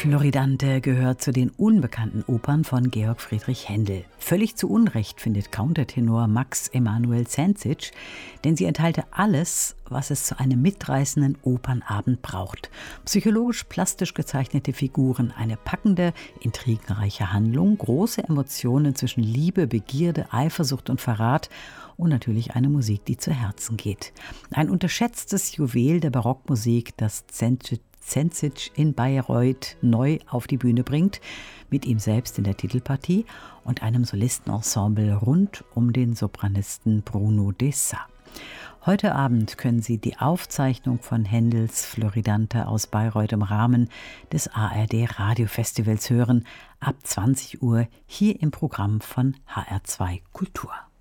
Floridante gehört zu den unbekannten Opern von Georg Friedrich Händel. Völlig zu Unrecht findet Countertenor Max Emanuel Zencic, denn sie enthalte alles, was es zu einem mitreißenden Opernabend braucht. Psychologisch plastisch gezeichnete Figuren, eine packende, intrigenreiche Handlung, große Emotionen zwischen Liebe, Begierde, Eifersucht und Verrat und natürlich eine Musik, die zu Herzen geht. Ein unterschätztes Juwel der Barockmusik, das Zencic in Bayreuth neu auf die Bühne bringt, mit ihm selbst in der Titelpartie und einem Solistenensemble rund um den Sopranisten Bruno Dessat. Heute Abend können Sie die Aufzeichnung von Händels Floridante aus Bayreuth im Rahmen des ARD Radiofestivals hören, ab 20 Uhr hier im Programm von HR2 Kultur.